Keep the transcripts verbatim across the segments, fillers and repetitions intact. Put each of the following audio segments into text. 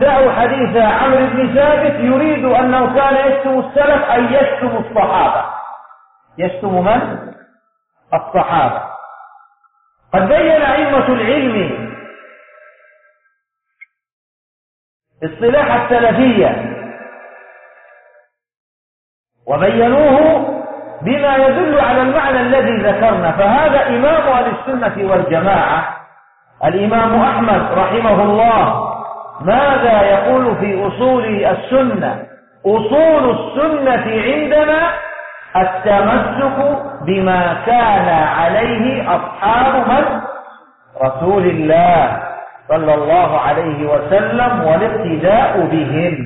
حديث عمرو بن ثابت يريد أنه كان يشتم السلف أي يشتم الصحابة. يشتم من؟ الصحابة. قد بين أئمة العلم اصطلاح السلفية وبينوه بما يدل على المعنى الذي ذكرنا. فهذا إمام أهل السنة والجماعة الإمام أحمد رحمه الله ماذا يقول في أصول السنة؟ أصول السنة عندنا التمسك بما كان عليه أصحاب من؟ رسول الله صلى الله عليه وسلم والاقتداء بهم.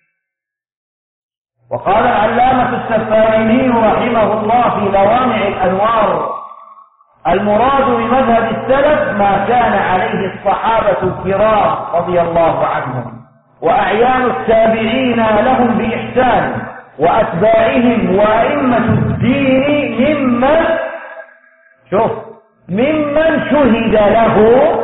وقال العلامة السفاريني رحمه الله في لوامع الأنوار المراد بمذهب السلف ما كان عليه الصحابة الكرام رضي الله عنهم وأعيان التابعين لهم بإحسان وأتباعهم وأئمة الدين ممن شوف ممن شهد له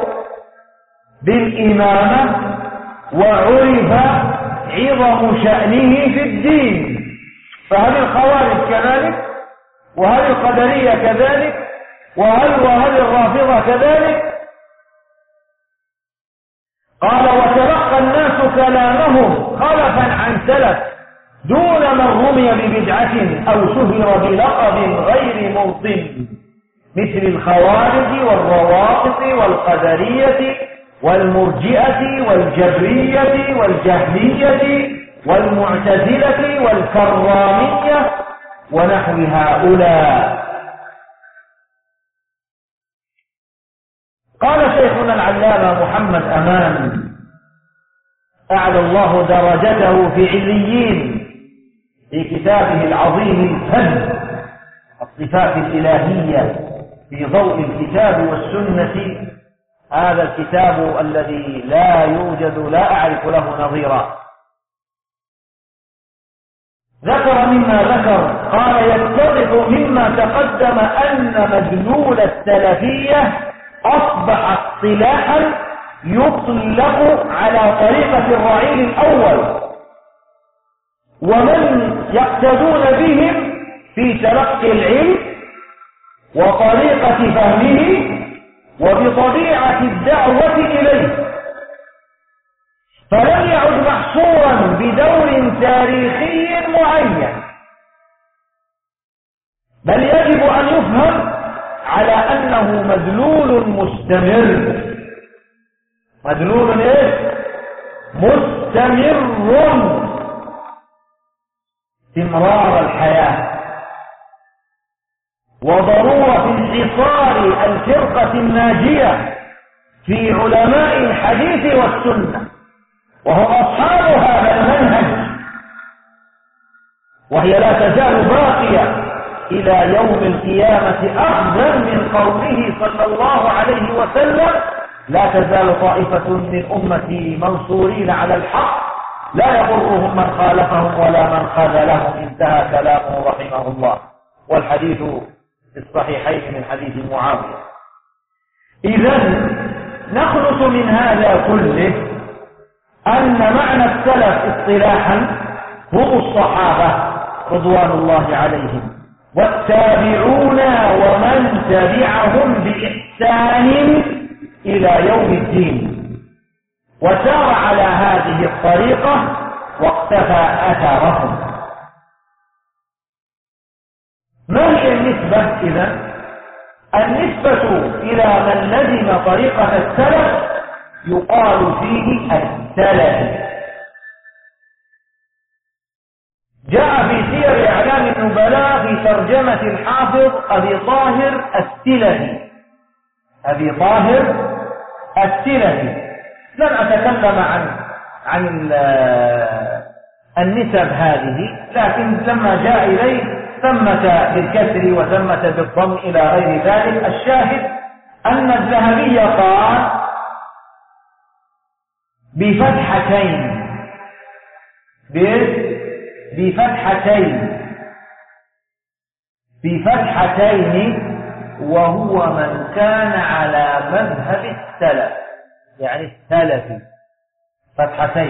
بالإمامة وعرف عظم شأنه في الدين. فهل الخوارج كذلك؟ وهل القدرية كذلك؟ وهل وهل الرافضة كذلك؟ قال وتلقى الناس كلامهم خلفا عن سلف دون من رمي ببدعة أو شهر بلقب غير موطن مثل الخوارج والروافض والقدرية والمرجئة والجبرية والجهمية والمعتزلة والكرامية ونحو هؤلاء. قال شيخنا العلامة محمد أمان أعلى الله درجته في عليين في كتابه العظيم الفن الصفات الإلهية في ضوء الكتاب والسنة. هذا الكتاب الذي لا يوجد لا أعرف له نظيرا. ذكر مما ذكر قال يتضح مما تقدم أن مدلول السلفية أصبح اصطلاحا يطلق على طريقة الرعيل الأول ومن يقتدون بهم في تلقي العلم وطريقة فهمه وبطبيعة الدعوة إليه. فلم يعد محصورا بدور تاريخي معين بل يجب أن يفهم على أنه مدلول مستمر. مدلول إيه؟ مستمر استمرار الحياة وضرورة انحصار الفرقة الناجية في علماء الحديث والسنة وهم أصحاب هذا المنهج وهي لا تزال باقية إلى يوم القيامة أخذا من قوله صلى الله عليه وسلم لا تزال طائفة من أمتي منصورين على الحق لا يضرهم من خالفهم ولا من خذلهم. انتهى كلامه رحمه الله. والحديث في الصحيحين من حديث معاوية. إذن نخلص من هذا كله أن معنى السلف اصطلاحا هم الصحابة رضوان الله عليهم والتابعون ومن تبعهم بإحسان إلى يوم الدين وسار على هذه الطريقة واقتفى أثرهم. ما هي النسبة إذن؟ النسبة إلى من لزم طريقة السلف يقال فيه السلفي. جاء في سير إعلام النبلاء في ترجمة الحافظ أبي طاهر السلفي. أبي طاهر السلفي. لن أتكلم عن عن النسب هذه لكن لما جاء إليه ثمة بالكسر وثمة بالضم إلى غير ذلك. الشاهد أن الذهبي قال بفتحتين بفتحتين بفتحتين وهو من كان على مذهب السلف يعني السلفي فتحتين.